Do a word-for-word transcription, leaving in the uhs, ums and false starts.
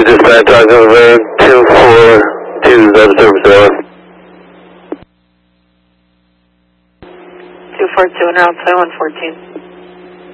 to dispatch Taco Road two four two zero zero zero. two four two, now outside one fourteen.